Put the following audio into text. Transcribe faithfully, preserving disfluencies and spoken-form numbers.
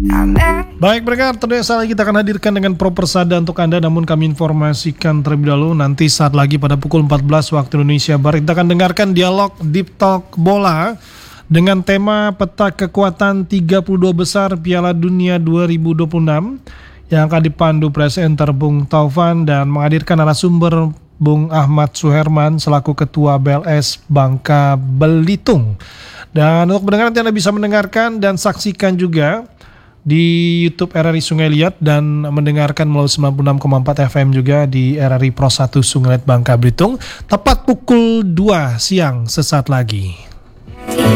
Baik mereka, tentunya saat lagi kita akan hadirkan dengan Pro Persada untuk Anda. Namun kami informasikan terlebih dahulu, nanti saat lagi pada pukul empat belas waktu Indonesia Barat kita akan dengarkan dialog Deep Talk Bola dengan tema peta kekuatan tiga puluh dua besar Piala Dunia dua ribu dua puluh enam yang akan dipandu presenter Bung Taufan dan menghadirkan narasumber Bung Ahmad Suherman selaku Ketua B L S Bangka Belitung. Dan untuk mendengar nanti Anda bisa mendengarkan dan saksikan juga di YouTube R R I Sungai Liat dan mendengarkan melalui sembilan puluh enam koma empat F M juga di R R I Pro satu Sungai Liat Bangka Belitung tepat pukul dua siang sesaat lagi.